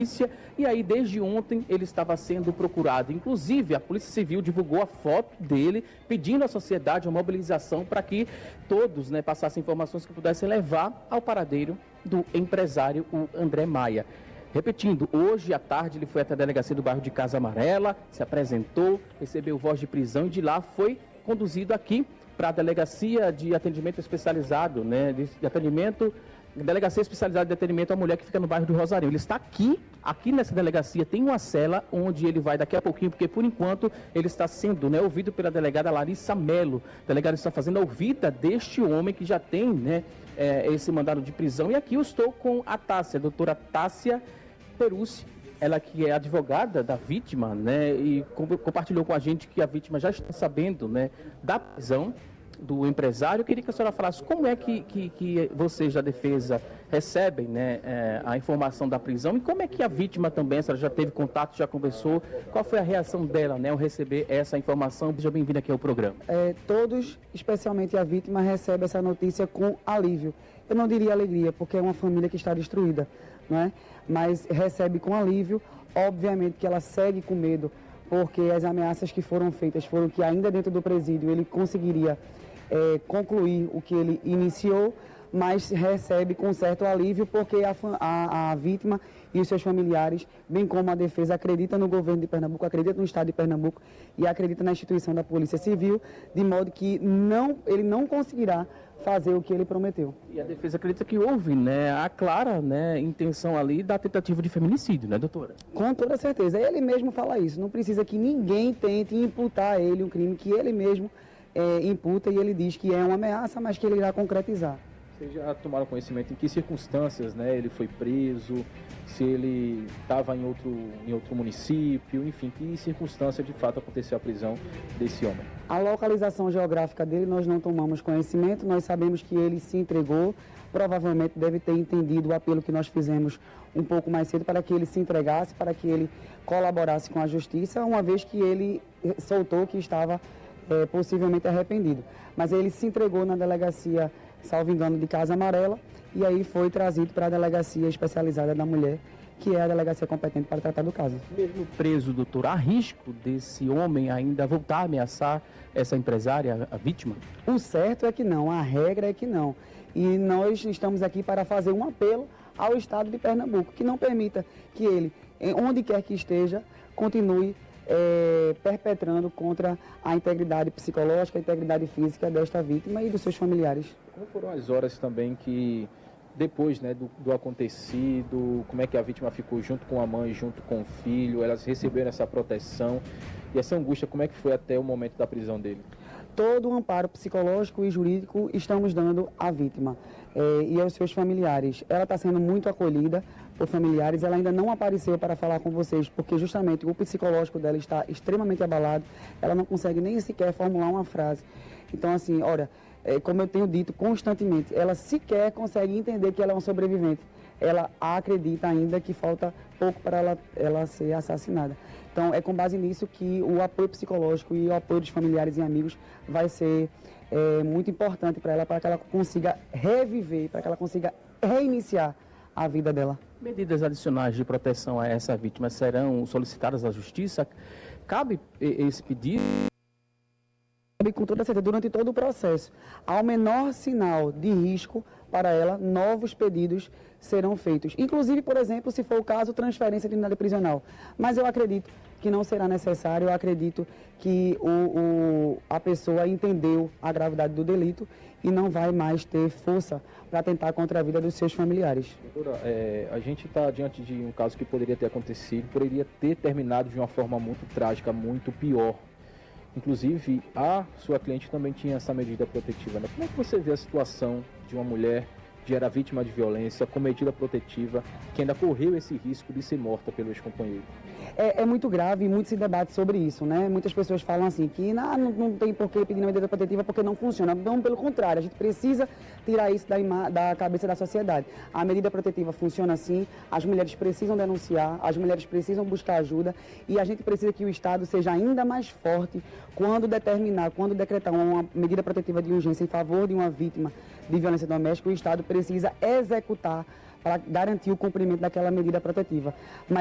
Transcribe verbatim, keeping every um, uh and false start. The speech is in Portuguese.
E aí, desde ontem, ele estava sendo procurado. Inclusive, a Polícia Civil divulgou a foto dele, pedindo à sociedade uma mobilização para que todos, né, passassem informações que pudessem levar ao paradeiro do empresário, o André Maia. Repetindo, hoje à tarde ele foi até a delegacia do bairro de Casa Amarela, se apresentou, recebeu voz de prisão e de lá foi conduzido aqui para a delegacia de atendimento especializado, né, de, de atendimento... Delegacia Especializada de Atendimento à Mulher, que fica no bairro do Rosarinho. Ele está aqui, aqui nessa delegacia tem uma cela onde ele vai daqui a pouquinho, porque por enquanto ele está sendo, né, ouvido pela delegada Larissa Melo. A delegada está fazendo a ouvida deste homem que já tem, né, é, esse mandado de prisão. E aqui eu estou com a Tássia, a doutora Tássia Perucci, ela que é advogada da vítima, né, e compartilhou com a gente que a vítima já está sabendo, né, da prisão do empresário. Eu queria que a senhora falasse como é que, que, que vocês da defesa recebem, né, é, a informação da prisão e como é que a vítima também, a senhora já teve contato, já conversou, qual foi a reação dela, né, ao receber essa informação? Seja bem-vinda aqui ao programa. É, todos, especialmente a vítima, recebe essa notícia com alívio. Eu não diria alegria, porque é uma família que está destruída, não é? Mas recebe com alívio. Obviamente que ela segue com medo, porque as ameaças que foram feitas foram que ainda dentro do presídio ele conseguiria É, concluir o que ele iniciou, mas recebe com certo alívio porque a, a, a vítima e os seus familiares, bem como a defesa, acreditam no governo de Pernambuco, acreditam no estado de Pernambuco e acreditam na instituição da Polícia Civil, de modo que não, ele não conseguirá fazer o que ele prometeu. E a defesa acredita que houve, né, a clara, né, intenção ali da tentativa de feminicídio, né, doutora? Com toda certeza. Ele mesmo fala isso. Não precisa que ninguém tente imputar a ele um crime que ele mesmo É, imputa, e ele diz que é uma ameaça, mas que ele irá concretizar. Vocês já tomaram conhecimento em que circunstâncias, né, ele foi preso, se ele estava em outro, em outro município, enfim, que circunstância de fato aconteceu a prisão desse homem? A localização geográfica dele nós não tomamos conhecimento, nós sabemos que ele se entregou, provavelmente deve ter entendido o apelo que nós fizemos um pouco mais cedo para que ele se entregasse, para que ele colaborasse com a justiça, uma vez que ele soltou que estava É, possivelmente arrependido. Mas ele se entregou na delegacia, salvo engano, de Casa Amarela, e aí foi trazido para a delegacia especializada da mulher, que é a delegacia competente para tratar do caso. Mesmo preso, doutor, há risco desse homem ainda voltar a ameaçar essa empresária, a vítima? O certo é que não, a regra é que não. E nós estamos aqui para fazer um apelo ao Estado de Pernambuco, que não permita que ele, onde quer que esteja, continue É, perpetrando contra a integridade psicológica, a integridade física desta vítima e dos seus familiares. Como foram as horas também que, depois, né, do, do acontecido, como é que a vítima ficou junto com a mãe, junto com o filho, elas receberam essa proteção e essa angústia, como é que foi até o momento da prisão dele? Todo o amparo psicológico e jurídico estamos dando à vítima é, e aos seus familiares. Ela está sendo muito acolhida por familiares, ela ainda não apareceu para falar com vocês, porque justamente o psicológico dela está extremamente abalado, ela não consegue nem sequer formular uma frase. Então, assim, olha, é, como eu tenho dito constantemente, ela sequer consegue entender que ela é uma sobrevivente. Ela acredita ainda que falta pouco para ela, ela ser assassinada. Então, é com base nisso que o apoio psicológico e o apoio dos familiares e amigos vai ser é, muito importante para ela, para que ela consiga reviver, para que ela consiga reiniciar a vida dela. Medidas adicionais de proteção a essa vítima serão solicitadas à Justiça? Cabe esse pedido? Cabe com toda certeza, durante todo o processo. Ao menor sinal de risco para ela, novos pedidos serão feitos. Inclusive, por exemplo, se for o caso, transferência de unidade prisional. Mas eu acredito que não será necessário, eu acredito que o, o, a pessoa entendeu a gravidade do delito e não vai mais ter força para tentar contra a vida dos seus familiares. Doutora, é, a gente está diante de um caso que poderia ter acontecido, poderia ter terminado de uma forma muito trágica, muito pior. Inclusive, a sua cliente também tinha essa medida protetiva, né? Como é que você vê a situação de uma mulher que era vítima de violência com medida protetiva, que ainda correu esse risco de ser morta pelo ex-companheiro? É, é muito grave e muito se debate sobre isso, né? Muitas pessoas falam assim que não, não, não tem por que pedir uma medida protetiva porque não funciona. Não, pelo contrário, a gente precisa tirar isso da, ima- da cabeça da sociedade. A medida protetiva funciona assim, as mulheres precisam denunciar, as mulheres precisam buscar ajuda e a gente precisa que o Estado seja ainda mais forte quando determinar, quando decretar uma medida protetiva de urgência em favor de uma vítima de violência doméstica, o Estado precisa executar para garantir o cumprimento daquela medida protetiva. Mas